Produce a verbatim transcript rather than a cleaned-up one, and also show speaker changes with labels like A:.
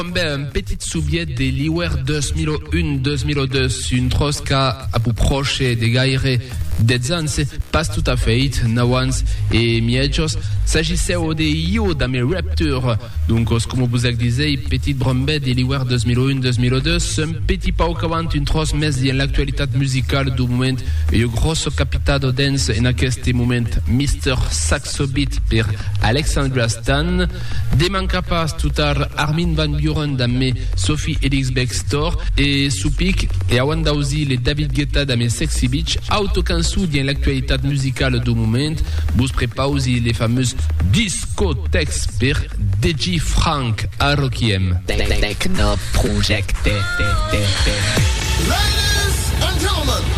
A: Un petit soubiet de l'Iwer deux mille un deux mille deux, une trosca à peu proche de gaire des ans, pas tout à fait, nawans et miejos. S'agissait de io dans mes Raptures, donc comme vous avez dit, petite brombée de l'Iwer deux mille un deux mille deux, un petit pas avant une trosse mais dans l'actualité musicale du moment et un gros capitado dance en aquest moment, mister Saxo Beat per Alexandra Stan, demanca pas tout tard Armin van Buuren dans Sophie Elix Store et Soupik et Awandausi les David Guetta dans Sexy Beach, autocansou dans l'actualité musicale du moment, vous préparez les fameuses discothèques per D J Frank à Rockiem.
B: Techno Project.
C: Ladies and gentlemen,